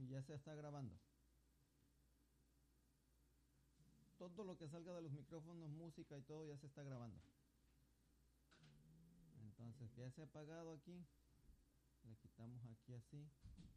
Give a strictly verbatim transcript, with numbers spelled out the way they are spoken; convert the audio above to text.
y ya se está grabando. Todo lo que salga de los micrófonos, música y todo ya se está grabando. Entonces ya se ha apagado aquí. Le quitamos aquí así.